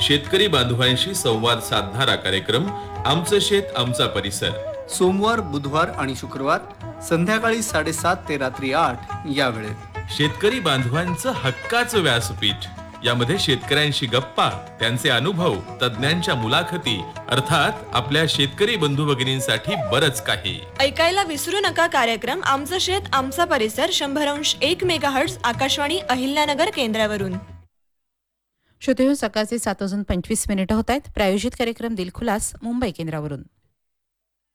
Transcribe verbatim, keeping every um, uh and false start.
शेतकरी बांधवांशी संवाद साधणारा कार्यक्रम आमचं शेत आमचा परिसर. सोमवार, बुधवार आणि शुक्रवार संध्याकाळी साडेसात ते रात्री आठ या वेळेत. शेतकरी बांधवांचं हक्काचं व्यासपीठ. यामध्ये शेतकऱ्यांशी गप्पा, त्यांचे अनुभव, तज्ञांच्या मुलाखती, अर्थात आपल्या शेतकरी बंधू भगिनींसाठी बरच काही. ऐकायला विसरू नका कार्यक्रम आमचं शेत आमचा परिसर शंभर अंश एक मेगाहर्ट्झ आकाशवाणी अहिल्यानगर केंद्रावरून. श्रोतेहो, सकाळचे सात वाजून पंचवीस मिनिटं होत आहेत. प्रायोजित कार्यक्रम दिलखुलास मुंबई केंद्रावरून.